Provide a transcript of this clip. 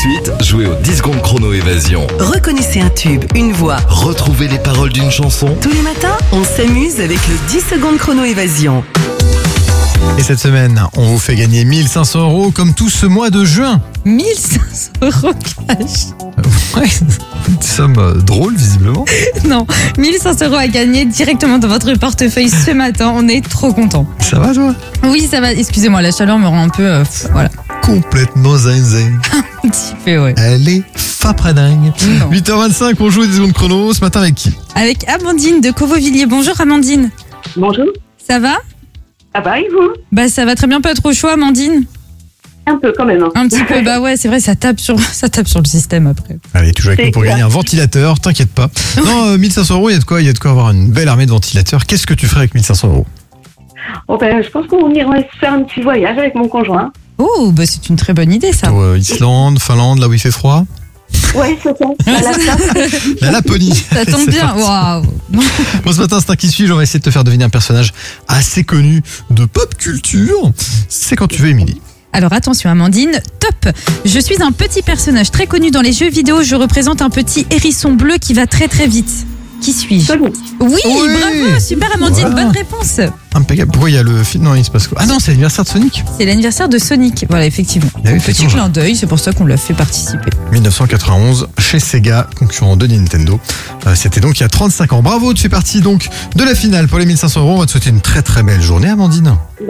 suite, jouez au 10 secondes chrono évasion. Reconnaissez un tube, une voix. Retrouvez les paroles d'une chanson. Tous les matins, on s'amuse avec le 10 secondes chrono évasion. Et cette semaine, on vous fait gagner 1 500 € comme tout ce mois de juin. 1 500 € cash. Ouais, une somme drôle visiblement. Non, 1 500 € à gagner directement dans votre portefeuille ce matin. On est trop contents. Ça va toi? Oui, ça va. Excusez-moi, la chaleur me rend un peu... voilà. Complètement zinzin. Un petit peu, ouais. Elle est fapradingue. Non. 8h25, on joue aux 10 secondes chrono. Ce matin avec qui? Avec Amandine de Cauvevilliers. Bonjour Amandine. Bonjour, Ça va? ça va et vous? Bah ça va très bien, pas trop chaud Amandine? Un peu quand même. Hein. Un petit peu, bah ouais, c'est vrai, ça tape sur le système après. Allez, tu joues avec C'est nous pour clair. gagner un ventilateur, t'inquiète pas. Non, 1 500 €, il y a de quoi avoir une belle armée de ventilateurs. Qu'est-ce que tu ferais avec 1 500 €? Oh, ben, je pense qu'on irait se faire un petit voyage avec mon conjoint. Oh, bah c'est une très bonne idée ça. Pour Islande, Finlande, là où il fait froid. Ouais, c'est ça. À la place. La Laponie. Ça tombe C'est bien, parti. waouh. Bon, ce matin, c'est un qui suit. On va essayer de te faire deviner un personnage assez connu de pop culture. C'est quand tu veux, Émilie. Alors attention Amandine, top. Je suis un petit personnage très connu dans les jeux vidéo. Je représente un petit hérisson bleu qui va très très vite. Qui suis-je? Sonic. Oui, Oui. bravo, super Amandine, Voilà. bonne réponse. Impeccable. Pourquoi il y a le film? Non, il se passe quoi? Ah non, c'est l'anniversaire de Sonic. C'est l'anniversaire de Sonic. Voilà, effectivement. Ah oui, Petit effectivement. clin d'œil, c'est pour ça qu'on l'a fait participer. 1991, chez Sega, concurrent de Nintendo. C'était donc il y a 35 ans. Bravo, tu fais partie donc de la finale pour les 1 500 €. On va te souhaiter une très très belle journée, Amandine.